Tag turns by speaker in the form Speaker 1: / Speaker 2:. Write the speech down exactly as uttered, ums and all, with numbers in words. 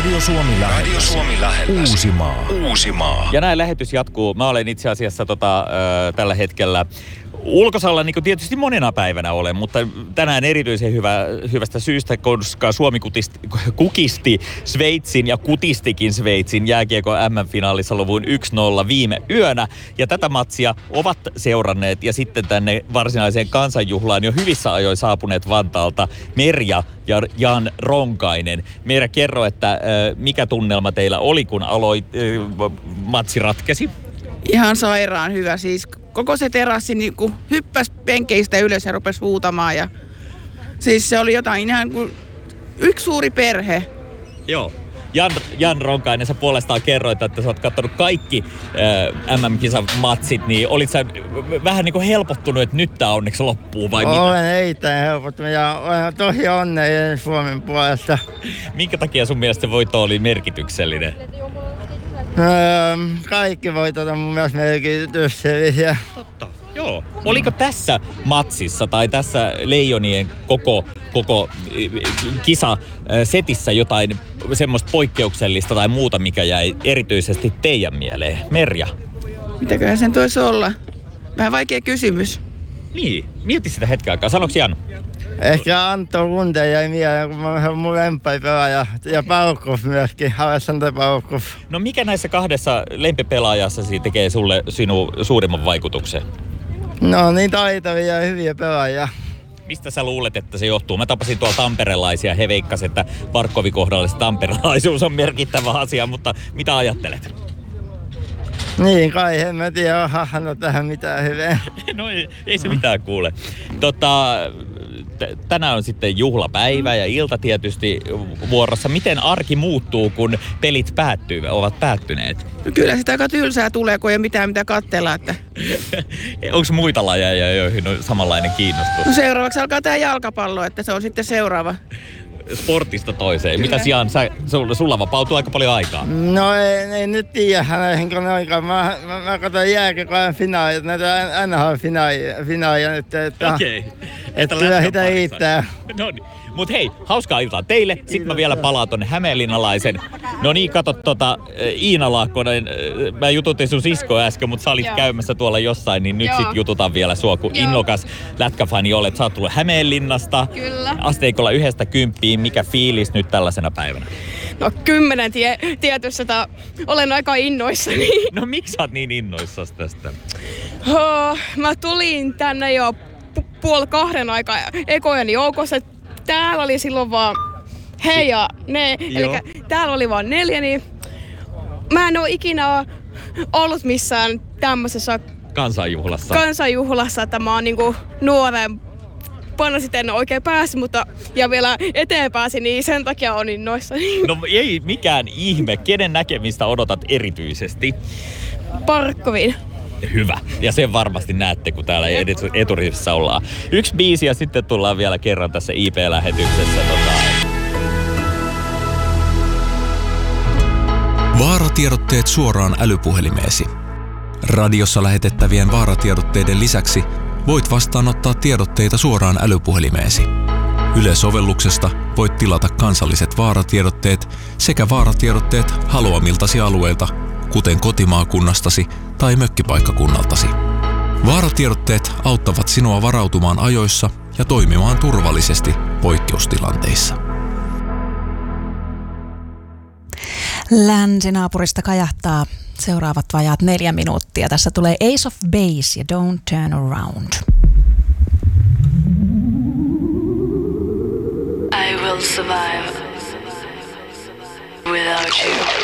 Speaker 1: Radio Suomi lähellä. Radio Suomi lähellä. Uusimaa. Uusimaa.
Speaker 2: Ja näin lähetys jatkuu. Mä olen itse asiassa tota, äh, tällä hetkellä ulkosalla, niin kuin tietysti monena päivänä olen, mutta tänään erityisen hyvä, hyvästä syystä, koska Suomi kutisti, kukisti Sveitsin ja kutistikin Sveitsin jääkiekon äm äm-finaalissa luvun yksi nolla viime yönä. Ja tätä matsia ovat seuranneet ja sitten tänne varsinaiseen kansanjuhlaan jo hyvissä ajoin saapuneet Vantaalta Merja ja Jan Ronkainen. Merja, kerro, että äh, mikä tunnelma teillä oli, kun aloit, äh, matsi ratkesi?
Speaker 3: Ihan sairaan hyvä. Siis koko se terassi niin kuin hyppäsi penkeistä ylös ja rupesi huutamaan. Ja siis se oli jotain ihan kuin yksi suuri perhe.
Speaker 2: Joo. Jan, Jan Ronkainen, sä puolestaan kerroit, että sä oot katsonut kaikki äh, äm äm-kisamatsit, niin olit sä vähän niin kuin helpottunut, että nyt tää onneksi loppuu vai mitä?
Speaker 4: Olen erittäin helpottunut ja olen tosi onnellinen Suomen puolesta.
Speaker 2: Minkä takia sun mielestä se voitto oli merkityksellinen?
Speaker 4: Öö, kaikki voitot on mun mielestä merkityksellisiä.
Speaker 2: Totta. Joo. Oliko tässä matsissa tai tässä Leijonien koko, koko kisasetissä jotain semmoista poikkeuksellista tai muuta, mikä jäi erityisesti teidän mieleen? Merja?
Speaker 3: Mitäköhän sen toisi olla? Vähän vaikea kysymys.
Speaker 2: Niin, mieti sitä hetken aikaa. Sanoks Jan?
Speaker 4: Ehkä Antto Lunde jäi mieleen, kun mä olen mun lempipelaaja. Ja Paukov myöskin, Alexander Paukov.
Speaker 2: No mikä näissä kahdessa lempipelaajassasi tekee sulle sinun suurimman vaikutuksen?
Speaker 4: No niin taitavia ja hyviä pelaajia.
Speaker 2: Mistä sä luulet, että se johtuu? Mä tapasin tuolla tamperelaisia. He veikkasivat, että Barkovin kohdalla se tamperelaisuus on merkittävä asia, mutta mitä ajattelet?
Speaker 4: Niin kai, en mä tiedä, onhan tähän mitään hyvää.
Speaker 2: No ei, ei se mitään kuule. Tota, t- tänään on sitten juhlapäivä ja ilta tietysti vuorossa. Miten arki muuttuu, kun pelit päättyy, ovat päättyneet?
Speaker 3: No kyllä sitä aika tylsää tulee, kun ei ole mitään mitä katsella. Että...
Speaker 2: Onko muita lajeja, joihin on samanlainen kiinnostus?
Speaker 3: No seuraavaksi alkaa tämä jalkapallo, että se on sitten seuraava.
Speaker 2: Sportista toiseen. Mitä Sian, sä, sulla, sulla vapautuu aika paljon aikaa?
Speaker 4: No ei, ei nyt tiedä hänen aikaa. Mä, mä, mä katson jääkiekon finaalia, näitä N H L-finaalia nyt.
Speaker 2: Okei. Okay.
Speaker 4: Että kyllä sitä riittää.
Speaker 2: No niin. Mut hei, hauskaa iltaa teille. Sitten mä vielä palaan tonne hämeenlinnalaisen. No niin, kato tota Iina Laakkonen. Mä jututin sun sisko äsken, mutta sä olit Joo. käymässä tuolla jossain, niin nyt Joo. sit jututan vielä sua, kun Joo. innokas lätkäfani olet. Sä oot tullut Hämeenlinnasta.
Speaker 5: Kyllä.
Speaker 2: Asteikolla yhdestä kymppiin. Mikä fiilis nyt tällaisena päivänä?
Speaker 5: No kymmenen tie, tietysti, että olen aika innoissani.
Speaker 2: No miksi sä oot niin innoissasi tästä?
Speaker 5: Oh, mä tulin tänne jo pu- puoli kahden aikaa ekojen joukossa. Täällä oli silloin vaan he ja ne, eli täällä oli vaan neljä, niin mä en oo ikinä ollut missään tämmöisessä
Speaker 2: kansanjuhlassa.
Speaker 5: kansanjuhlassa, että mä oon niinku nuoren panna sitten en oikein päässyt, mutta ja vielä eteen pääsin, niin sen takia on innoissani.
Speaker 2: No ei mikään ihme. Kenen näkemistä odotat erityisesti?
Speaker 5: Barkovin.
Speaker 2: Hyvä. Ja sen varmasti näette, kun täällä eturivissä ollaan. Yksi biisi ja sitten tullaan vielä kerran tässä I P-lähetyksessä. Tota...
Speaker 1: Vaaratiedotteet suoraan älypuhelimeesi. Radiossa lähetettävien vaaratiedotteiden lisäksi voit vastaanottaa tiedotteita suoraan älypuhelimeesi. Yle-sovelluksesta voit tilata kansalliset vaaratiedotteet sekä vaaratiedotteet haluamiltasi alueilta, kuten kotimaakunnastasi tai mökkipaikkakunnaltasi. Vaaratiedotteet auttavat sinua varautumaan ajoissa ja toimimaan turvallisesti poikkeustilanteissa.
Speaker 6: Länsinaapurista kajahtaa seuraavat vajaat neljä minuuttia. Tässä tulee Ace of Base ja Don't Turn Around.
Speaker 7: I will survive without you.